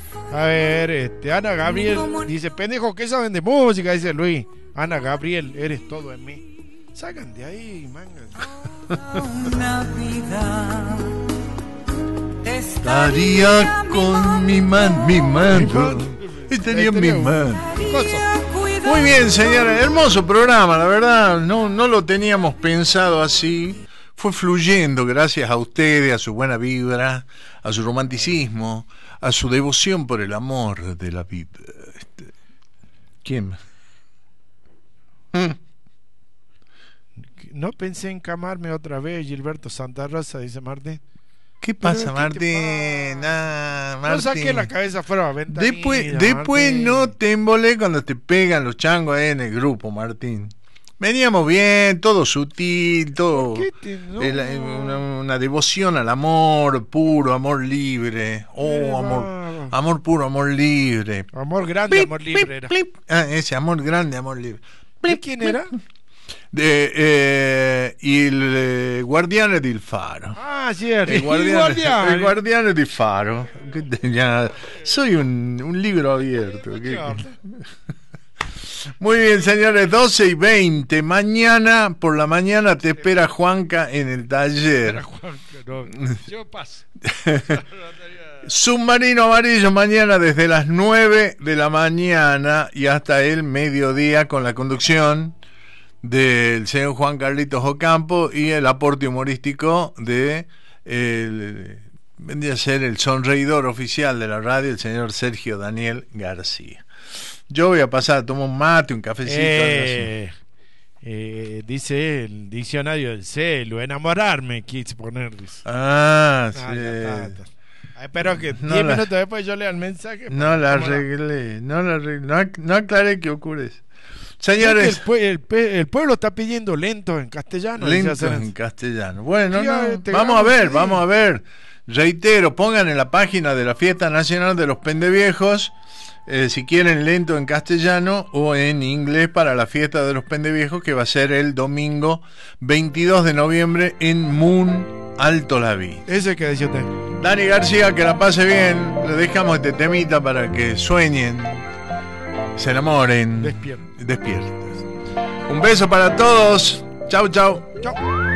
A ver, Ana Gabriel dice, pendejo, ¿qué saben de música? Dice Luis. Ana Gabriel, eres todo en mí. Sacan de ahí, manga. Una vida estaría con mi mano. Estaría en mi mano. Muy bien, señora. Hermoso programa, la verdad. No lo teníamos pensado así. Fue fluyendo gracias a ustedes, a su buena vibra, a su romanticismo, a su devoción por el amor de la vida. ¿Quién? No pensé en camarme otra vez, Gilberto Santa Rosa, dice Martín. ¿Qué pasa, Martín? Martín? No saqué la cabeza fuera a ventanilla. Después no te embolé cuando te pegan los changos ahí en el grupo, Martín. Veníamos bien, todo sutil, todo una devoción al amor puro, amor libre. Amor puro, amor libre. Amor grande, amor libre era. Ese amor grande, amor libre. ¿De quién era? Il Guardiane del Faro. Ah, cierto. Il Guardiane del Faro. Soy un libro abierto. Muy bien, señores, 12:20. Mañana por la mañana te espera Juanca en el taller. Yo paso. Submarino Amarillo mañana desde las 9 de la mañana y hasta el mediodía con la conducción del señor Juan Carlitos Ocampo y el aporte humorístico de vendría a ser el sonreidor oficial de la radio, el señor Sergio Daniel García. Yo voy a pasar a tomar un mate, un cafecito. Dice el diccionario del celo, enamorarme quise poner. Ah, sí. Espero que 10 minutos después yo lea el mensaje. No la arreglé, no aclaré qué ocurre. Señores, el pueblo está pidiendo lento en castellano. Lento en castellano. Bueno, vamos a ver. Reitero, pongan en la página de la Fiesta Nacional de los Pendeviejos si quieren lento en castellano o en inglés para la Fiesta de los Pendeviejos, que va a ser el domingo 22 de noviembre en Moon Alto Laví. Ese que decía usted. Dani García, que la pase bien. Le dejamos este temita para que sueñen, se enamoren, despierten. Un beso para todos. Chau, chau. Chau.